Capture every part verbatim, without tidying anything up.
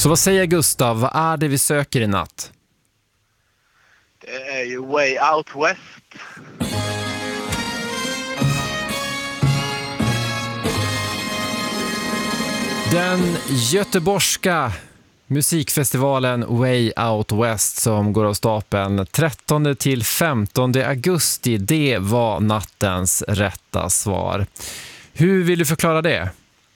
Så vad säger Gustav? Vad är det vi söker i natt? Det är ju Way Out West. Den göteborgska musikfestivalen Way Out West som går av stapeln trettonde till femtonde augusti, det var nattens rätta svar. Hur vill du förklara det?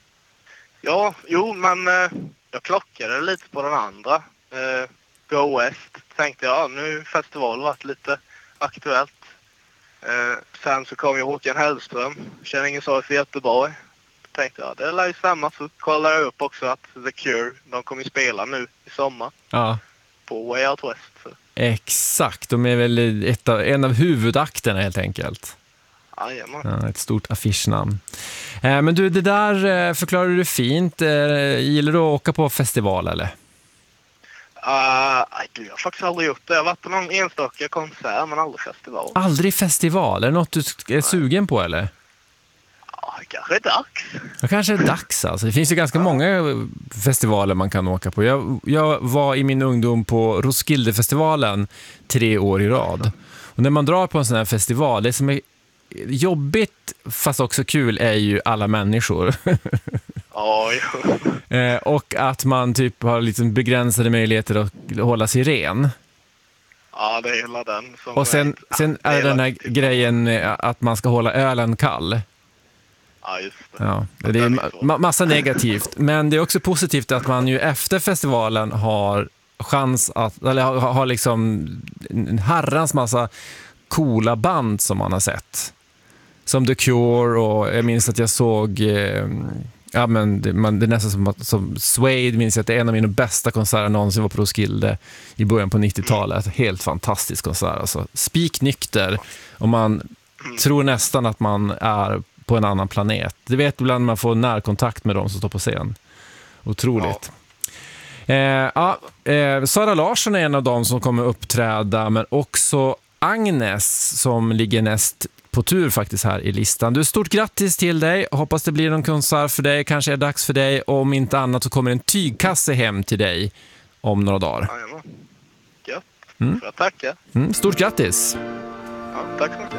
Ja, jo, men eh, jag klockade lite på den andra. Eh, Go West. Tänkte jag, ja, nu festival varit lite aktuellt. Eh, sen så kom ju Håkan Hellström. Känner ingen sorg för Göteborg. Tänkte jag, det lär ju stämma. Så kollade jag upp också att The Cure, de kommer ju spela nu i sommar. Ja. På Way Out West. Så. Exakt, de är väl ett av, en av huvudakterna helt enkelt. Jajamän. Ja, ett stort affischnamn. Eh, men du, det där eh, förklarar du fint. Eh, gillar du att åka på festival eller? Uh, jag har faktiskt aldrig gjort det. Jag har varit på någon enstaka konsert men aldrig festival. Aldrig festival? Är det något du är sugen på eller? Ja, det kanske är dags. Det kanske är dags alltså. Det finns ju ganska många festivaler man kan åka på. Jag, jag var i min ungdom på Roskildefestivalen tre år i rad. Och när man drar på en sån här festival, det som är jobbigt fast också kul är ju alla människor. Ja, eh, och att man typ har liksom begränsade möjligheter att hålla sig ren. Ja, det är hela den. Som och sen, är, sen är det den här grejen att man ska hålla ölen kall. Ja, just det. Ja, det är ma- massa negativt. Men det är också positivt att man ju efter festivalen har chans att, eller har, har liksom en herrans massa coola band som man har sett. Som The Cure, och jag minns att jag såg eh, ja, men det, man, det är nästan som, som Suede, minns jag att det är en av mina bästa konserter någonsin var på Roskilde i början på nittiotalet. Helt fantastisk konsert alltså. Spiknykter, och man tror nästan att man är på en annan planet. Det vet ibland man får närkontakt med dem som står på scen. Otroligt. Ja. Eh, ja, eh, Sara Larsson är en av dem som kommer uppträda, men också Agnes som ligger näst på tur faktiskt här i listan. Du, stort grattis till dig. Hoppas det blir någon konsert för dig. Kanske är det dags för dig. Och om inte annat så kommer en tygkasse hem till dig om några dagar. Jajamän. Gött. Mm. Får jag tacka. Mm, stort grattis. Ja, tack så mycket.